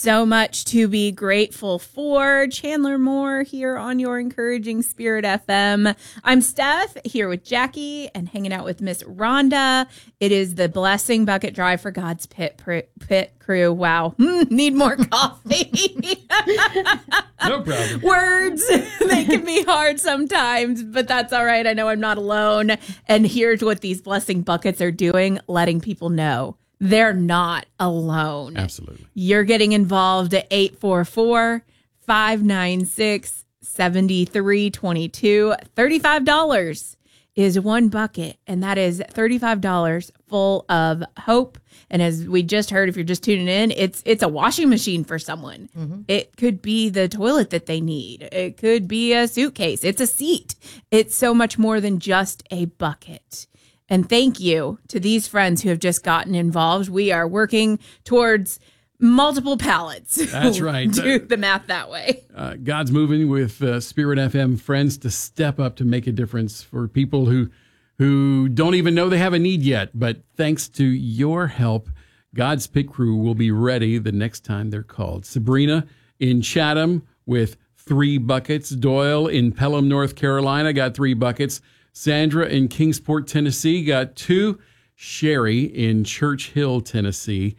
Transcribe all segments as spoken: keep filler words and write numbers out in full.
So much to be grateful for. Chandler Moore here on your Encouraging Spirit F M. I'm Steph, here with Jackie and hanging out with Miss Rhonda. It is the Blessing Bucket Drive for God's Pit Pit Crew. Wow. Mm, need more coffee. No problem. Words, they can be hard sometimes, but that's all right. I know I'm not alone. And here's what these Blessing Buckets are doing, letting people know they're not alone. Absolutely. You're getting involved at eight four four, five nine six, seven three two two. thirty-five dollars is one bucket, and that is thirty-five dollars full of hope. And as we just heard, if you're just tuning in, it's it's a washing machine for someone. Mm-hmm. It could be the toilet that they need. It could be a suitcase. It's a seat. It's so much more than just a bucket. And thank you to these friends who have just gotten involved. We are working towards multiple pallets. That's right. Do the math that way. Uh, God's moving with uh, Spirit F M friends to step up to make a difference for people who who don't even know they have a need yet. But thanks to your help, God's Pit Crew will be ready the next time they're called. Sabrina in Chatham with three buckets. Doyle in Pelham, North Carolina, got three buckets. Sandra in Kingsport, Tennessee, got two. Sherry in Church Hill, Tennessee,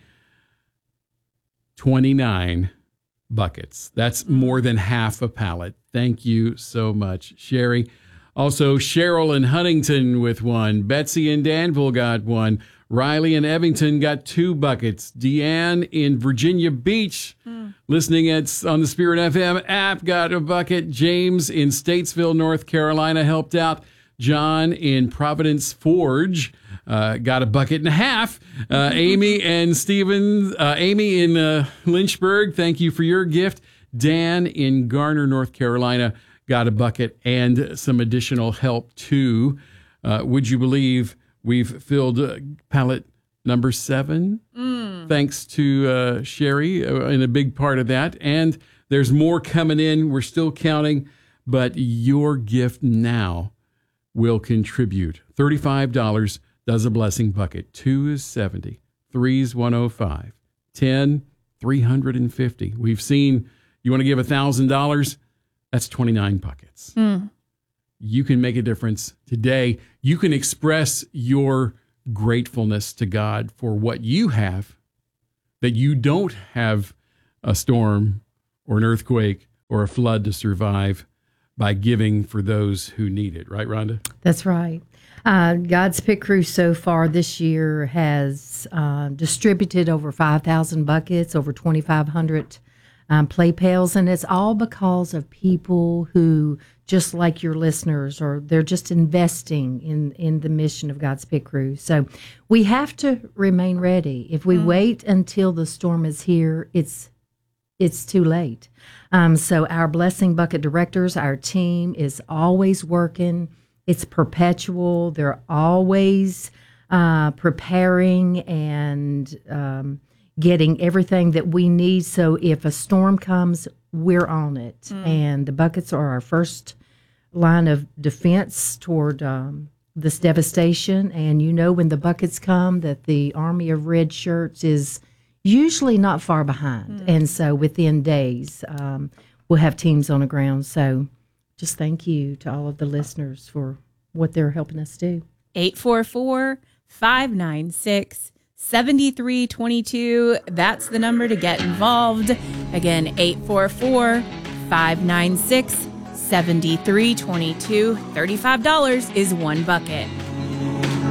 twenty-nine buckets. That's more than half a pallet. Thank you so much, Sherry. Also, Cheryl in Huntington with one. Betsy in Danville got one. Riley in Evington got two buckets. Deanne in Virginia Beach, mm. listening at, on the Spirit F M app, got a bucket. James in Statesville, North Carolina, helped out. John in Providence Forge uh, got a bucket and a half. Uh, Amy and Stephen, uh, Amy in uh, Lynchburg, thank you for your gift. Dan in Garner, North Carolina, got a bucket and some additional help too. Uh, would you believe we've filled uh, pallet number seven? Mm. Thanks to uh, Sherry uh, in a big part of that. And there's more coming in. We're still counting, but your gift now will contribute. thirty-five dollars does a blessing bucket. Two is seventy. Three is one oh five. Ten, three hundred fifty. We've seen, you want to give one thousand dollars? That's twenty-nine buckets. Mm. You can make a difference today. You can express your gratefulness to God for what you have, that you don't have a storm or an earthquake or a flood to survive, by giving for those who need it. Right, Rhonda? That's right. Uh, God's Pit Crew so far this year has uh, distributed over five thousand buckets, over twenty-five hundred um, play pails, and it's all because of people who, just like your listeners, or they're just investing in, in the mission of God's Pit Crew. So we have to remain ready. If we mm. wait until the storm is here, it's it's too late. Um, so our Blessing Bucket directors, our team is always working. It's perpetual. They're always uh, preparing and um, getting everything that we need. So if a storm comes, we're on it. Mm. And the buckets are our first line of defense toward um, this devastation. And you know when the buckets come that the Army of Red Shirts is usually not far behind. Mm. And so within days, um, we'll have teams on the ground. So just thank you to all of the listeners for what they're helping us do. eight four four, five nine six, seven three two two. That's the number to get involved. Again, eight four four, five nine six, seven three two two. thirty-five dollars is one bucket.